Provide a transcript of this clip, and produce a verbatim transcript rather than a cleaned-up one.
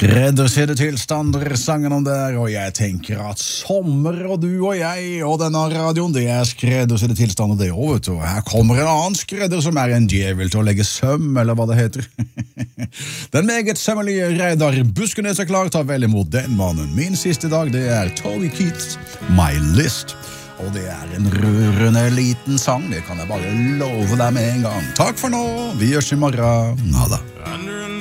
Skreddersydde tilstander, sangen om der, og jeg tenker at sommer og du og jeg og denne radioen, det er skreddersydde tilstander det også, vet du. Og her kommer en annen skredder som er en djevel til å legge søm, eller hva det heter. Den meget sømmelige Reidar Buskenes er klar til å vel imot den mannen. Min siste dag, det er Toby Keiths My List. Og det er en rørende liten sang, det kan jeg bare love deg med en gang. Takk for nå, vi gjørs i morgen. Nada.